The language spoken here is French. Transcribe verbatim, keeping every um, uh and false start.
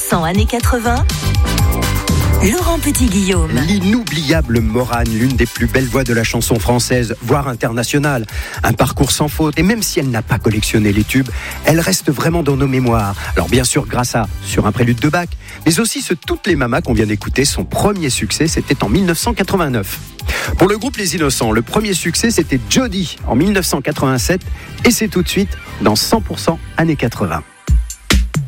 cent années quatre-vingts. Laurent Petit-Guillaume. L'inoubliable Morane, l'une des plus belles voix de la chanson française, voire internationale. Un parcours sans faute, et même si elle n'a pas collectionné les tubes, elle reste vraiment dans nos mémoires. Alors bien sûr grâce à Sur un prélude de Bach, mais aussi ce Toutes les mamas qu'on vient d'écouter, son premier succès, c'était en dix-neuf cent quatre-vingt-neuf. Pour le groupe Les Innocents, le premier succès c'était Jody en dix-neuf cent quatre-vingt-sept, et c'est tout de suite dans cent pour cent années quatre-vingts.